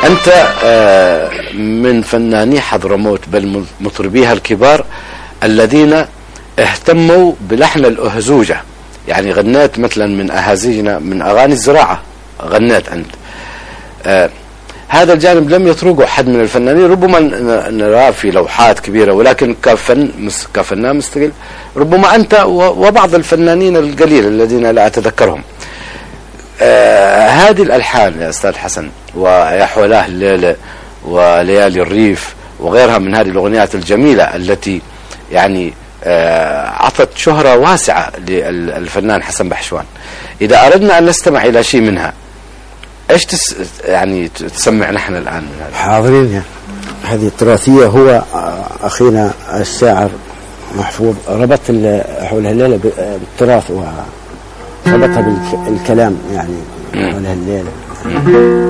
أنت من فناني حضرموت بل مطربيها الكبار الذين اهتموا بلحن الأهزوجة، يعني غنيت مثلا من أهازيجنا من أغاني الزراعة، غنيت أنت. هذا الجانب لم يطرقه أحد من الفنانين، ربما نراه في لوحات كبيرة، ولكن كفنان مستقل ربما أنت وبعض الفنانين القليل الذين لا أتذكرهم. هذه الألحان يا أستاذ حسن، ويا حولاه الليلة وليالي الريف وغيرها من هذه الأغنيات الجميلة التي يعني عطت شهرة واسعة للفنان حسن بحشوان، إذا أردنا أن نستمع إلى شيء منها ايش يعني تسمع نحن الآن من هذا؟ حاضرين. هذه التراثية. هو أخينا الشاعر محفوظ ربط حول الليلة بالتراث وربطها بالكلام، يعني حول الليلة.